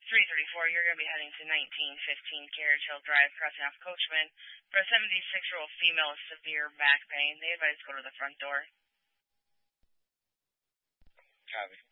334, you're going to be heading to 1915 Carriage Hill Drive, crossing off Coachman. For a 76-year-old female with severe back pain, they advise go to the front door. Copy.